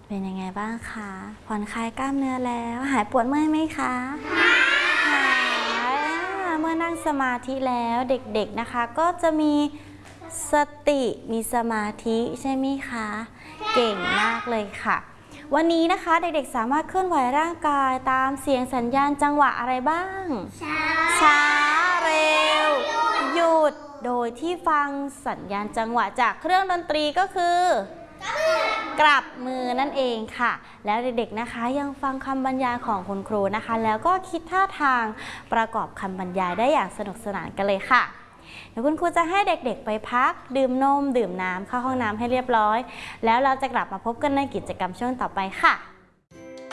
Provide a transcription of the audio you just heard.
เป็นยังไงบ้างคะผ่อนคลายกล้ามเนื้อแล้วหายปวดเมื่อยไหมคะหายเมื่อนั่งสมาธิแล้วเด็กๆนะคะก็จะมีสติมีสมาธิใช่ไหมคะเก่งมากเลยค่ะวันนี้นะคะเด็กๆสามารถเคลื่อนไหวร่างกายตามเสียงสัญญาณจังหวะอะไรบ้างช้าเร็วหยุดโดยที่ฟังสัญญาณจังหวะจากเครื่องดนตรีก็คือกลับมือนั่นเองค่ะแล้วเด็กๆนะคะยังฟังคำบรรยายของคุณครูนะคะแล้วก็คิดท่าทางประกอบคำบรรยายได้อย่างสนุกสนานกันเลยค่ะเดี๋ยวคุณครูจะให้เด็กๆไปพักดื่มนมดื่มน้ำเข้าห้องน้ำให้เรียบร้อยแล้วเราจะกลับมาพบกันในกิจกรรมช่วงต่อไปค่ะ